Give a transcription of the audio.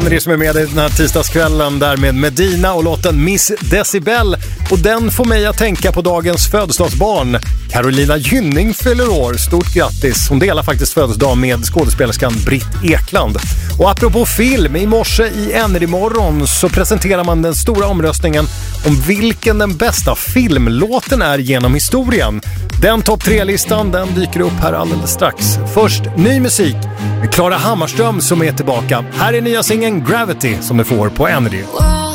Energy som är med i den här tisdagskvällen där med Medina och låten Miss Decibel. Och den får mig att tänka på dagens födelsedagsbarn. Carolina Gynning fyller år. Stort grattis. Hon delar faktiskt födelsedag med skådespelerskan Britt Ekland. Och apropå film, i morse i Energy morgon så presenterar man den stora omröstningen om vilken den bästa filmlåten är genom historien. Den topp 3-listan, den dyker upp här alldeles strax. Först ny musik med Klara Hammarström som är tillbaka. Här är nya singeln Gravity som du får på Energy.